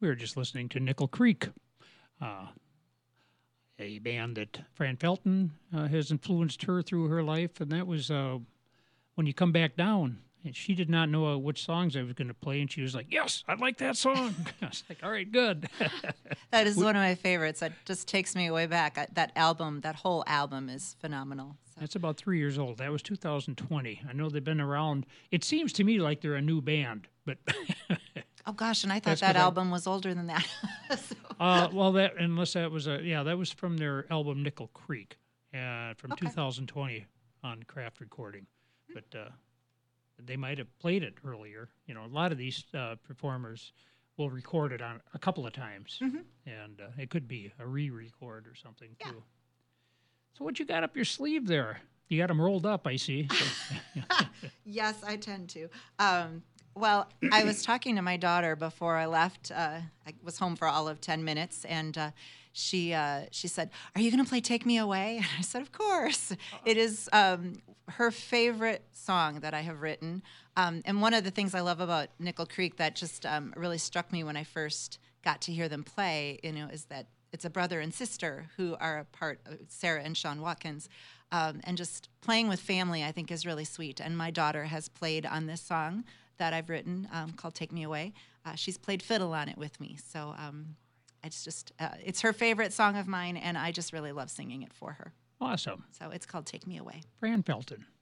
We were just listening to Nickel Creek, uh, a band that Fran Felton has influenced her through her life, and that was When You Come Back Down. And she did not know which songs I was going to play, and she was like, "Yes, I like that song." I was like, "All right, good." That is one of my favorites. That just takes me way back. That album, that whole album is phenomenal. So. That's about 3 years old. That was 2020. I know they've been around. It seems to me like they're a new band, but Oh gosh, and I thought That's that 'cause album was older than that. So- well, that unless that was that was from their album Nickel Creek, from Okay. 2020 on Craft Recording, but they might have played it earlier. You know, a lot of these performers will record it on a couple of times, and it could be a re-record or something Yeah. too. So what you got up your sleeve there? You got them rolled up, I see. So, Yes, I tend to. Well, I was talking to my daughter before I left. I was home for all of 10 minutes, and she said, "Are you going to play Take Me Away?" And I said, "Of course." It is her favorite song that I have written. And one of the things I love about Nickel Creek that just really struck me when I first got to hear them play, is that it's a brother and sister who are a part of Sarah and Sean Watkins. And just playing with family, I think, is really sweet. And my daughter has played on this song that I've written called Take Me Away. She's played fiddle on it with me. So it's her favorite song of mine, and I just really love singing it for her. awesome. So it's called Take Me Away. Fran Felton.